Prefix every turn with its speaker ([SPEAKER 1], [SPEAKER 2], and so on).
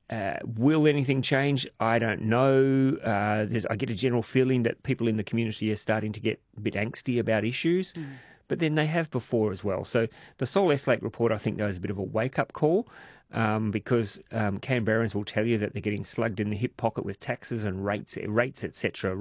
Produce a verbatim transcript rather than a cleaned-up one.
[SPEAKER 1] Uh, will anything change? I don't know. Uh, there's, I get a general feeling that people in the community are starting to get a bit angsty about issues, mm. but then they have before as well. So the Sol Estlake report, I think, goes a bit of a wake-up call um, because um, Canberrans will tell you that they're getting slugged in the hip pocket with taxes and rates, rates, et cetera